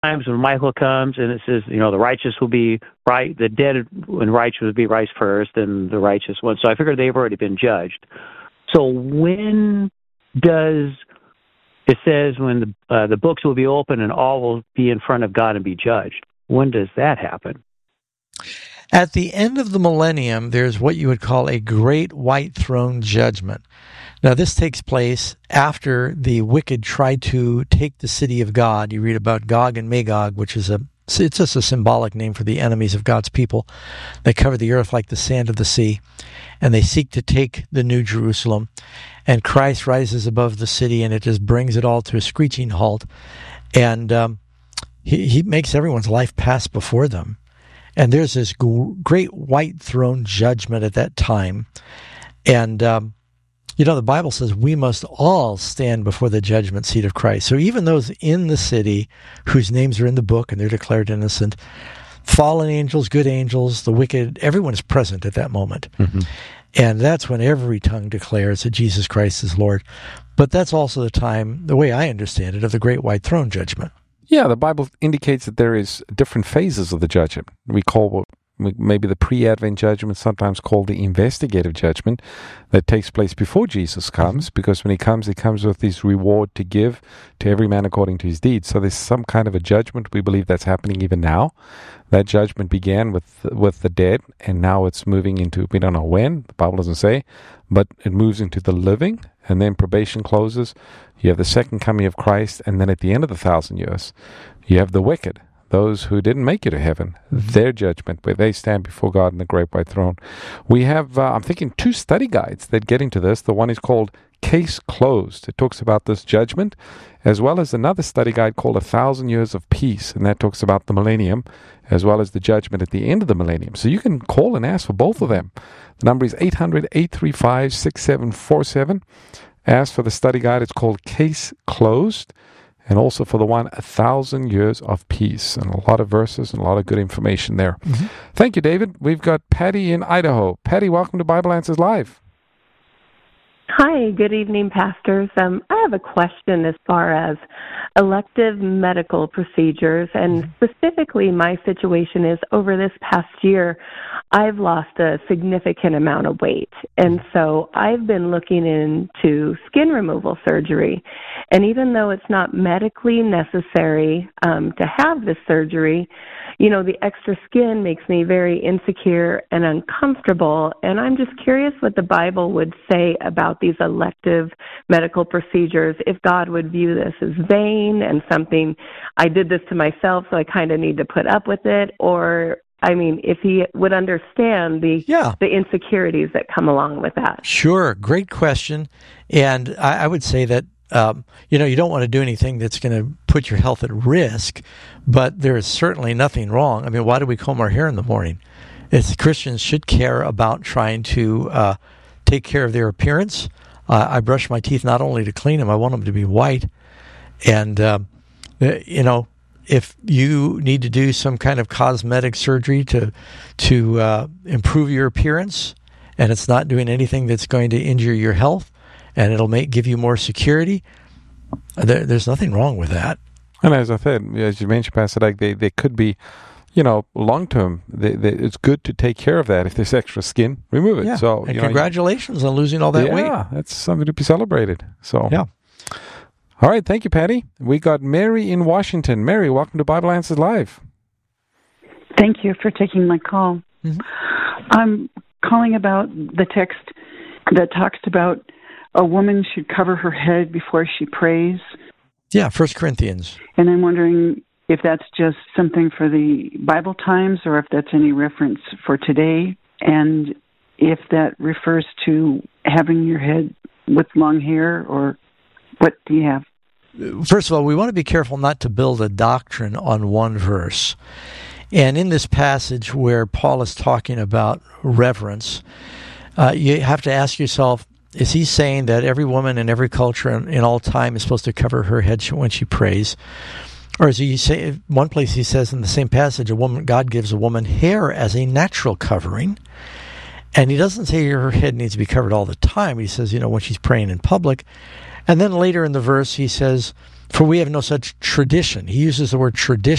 times when Michael comes and it says, the righteous will be right, the dead and righteous will be right first, and the righteous one. So I figured they've already been judged. So when does it says when the books will be open and all will be in front of God and be judged? When does that happen? At the end of the millennium, there's what you would call a great white throne judgment. Now, this takes place after the wicked try to take the city of God. You read about Gog and Magog, which is it's just a symbolic name for the enemies of God's people. They cover the earth like the sand of the sea, and they seek to take the New Jerusalem. And Christ rises above the city, and it just brings it all to a screeching halt. And he makes everyone's life pass before them. And there's this great white throne judgment at that time. And the Bible says we must all stand before the judgment seat of Christ. So even those in the city whose names are in the book and they're declared innocent, fallen angels, good angels, the wicked, everyone is present at that moment. Mm-hmm. And that's when every tongue declares that Jesus Christ is Lord. But that's also the time, the way I understand it, of the great white throne judgment. Yeah, the Bible indicates that there is different phases of the judgment. We call maybe the pre-Advent judgment, sometimes called the investigative judgment, that takes place before Jesus comes, because when he comes with his reward to give to every man according to his deeds. So there's some kind of a judgment. We believe that's happening even now. That judgment began with the dead, and now it's moving into, we don't know when, the Bible doesn't say, but it moves into the living, and then probation closes. You have the second coming of Christ, and then at the end of the 1,000 years, you have the wicked, those who didn't make it to heaven, their judgment, where they stand before God in the great white throne. We have, I'm thinking, 2 study guides that get into this. The one is called Case Closed. It talks about this judgment, as well as another study guide called 1,000 Years of Peace, and that talks about the millennium, as well as the judgment at the end of the millennium. So you can call and ask for both of them. The number is 800-835-6747. Ask for the study guide. It's called Case Closed. And also for the one, 1,000 Years of Peace. And a lot of verses and a lot of good information there. Mm-hmm. Thank you, David. We've got Patty in Idaho. Patty, welcome to Bible Answers Live. Hi, good evening, pastors. I have a question as far as elective medical procedures, and specifically my situation is over this past year, I've lost a significant amount of weight, and so I've been looking into skin removal surgery, and even though it's not medically necessary to have this surgery, the extra skin makes me very insecure and uncomfortable, and I'm just curious what the Bible would say about these elective medical procedures, if God would view this as vain and something, I did this to myself, so I kind of need to put up with it, or, if he would understand the insecurities that come along with that. Sure, great question, and I would say that you don't want to do anything that's going to put your health at risk, but there is certainly nothing wrong. Why do we comb our hair in the morning? Christians should care about trying to take care of their appearance. I brush my teeth not only to clean them, I want them to be white. And, if you need to do some kind of cosmetic surgery to improve your appearance, and it's not doing anything that's going to injure your health, and it'll give you more security, there's nothing wrong with that. And as I said, as you mentioned, Pastor Doug, they could be, long term. It's good to take care of that. If there's extra skin, remove it. Yeah. So, and congratulations on losing all that weight. Yeah, that's something to be celebrated. So, yeah. All right, thank you, Patty. We got Mary in Washington. Mary, welcome to Bible Answers Live. Thank you for taking my call. Mm-hmm. I'm calling about the text that talks about a woman should cover her head before she prays. Yeah, 1 Corinthians. And I'm wondering if that's just something for the Bible times or if that's any reference for today, and if that refers to having your head with long hair, or what do you have? First of all, we want to be careful not to build a doctrine on one verse. And in this passage where Paul is talking about reverence, you have to ask yourself, is he saying that every woman in every culture in all time is supposed to cover her head when she prays? Or is he say one place he says in the same passage, God gives a woman hair as a natural covering, and he doesn't say her head needs to be covered all the time. He says, when she's praying in public. And then later in the verse he says, for we have no such tradition. He uses the word tradition.